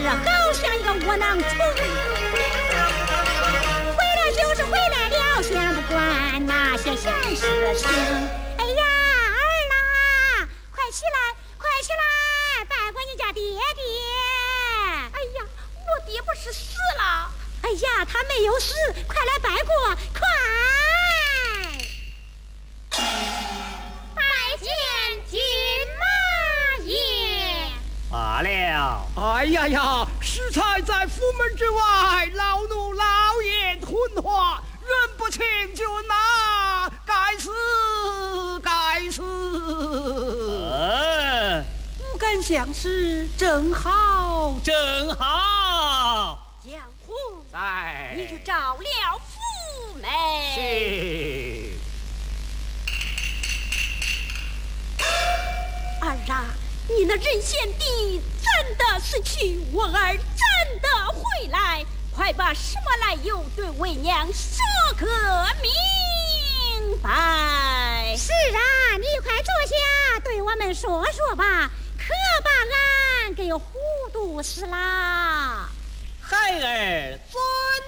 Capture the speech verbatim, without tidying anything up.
好像一个窝囊虫。回来就是回来了，先不管那些闲事情。哎呀，儿啦，快起来，快起来，拜过你家爹爹。 哎呀，我爹不是死了？ 哎呀，他没有死，快来拜过，快！ 拜见金马爷。 罢了。 哎呀呀，适才在府门之外，老奴老爷吞话，人不请君呐，该死该死！ 嗯， 不敢相识，正好正好。 江湖， 在， 你去找了府门。 是。 儿啊，你那任贤弟真的死去，我儿真的回来，快把什么来由对为娘说个明白。 是啊，你快坐下，对我们说说吧，可把俺给糊涂死了。 孩儿遵